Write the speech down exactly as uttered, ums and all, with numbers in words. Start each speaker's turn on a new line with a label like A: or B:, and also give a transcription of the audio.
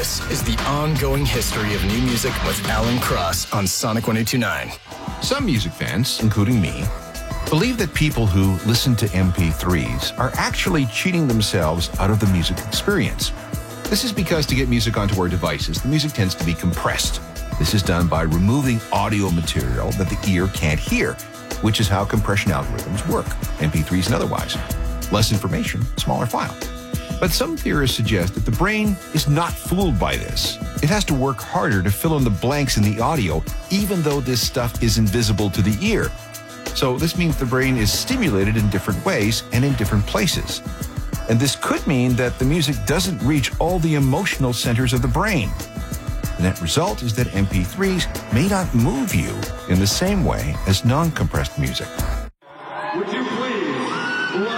A: This is the ongoing history of new music with Alan Cross on Sonic one oh two point nine.
B: Some music fans, including me, believe that people who listen to M P threes are actually cheating themselves out of the music experience. This is because to get music onto our devices, the music tends to be compressed. This is done by removing audio material that the ear can't hear, which is how compression algorithms work, M P threes and otherwise. Less information, smaller file. But some theorists suggest that the brain is not fooled by this. It has to work harder to fill in the blanks in the audio, even though this stuff is invisible to the ear. So this means the brain is stimulated in different ways and in different places. And this could mean that the music doesn't reach all the emotional centers of the brain. The net result is that M P threes may not move you in the same way as non-compressed music.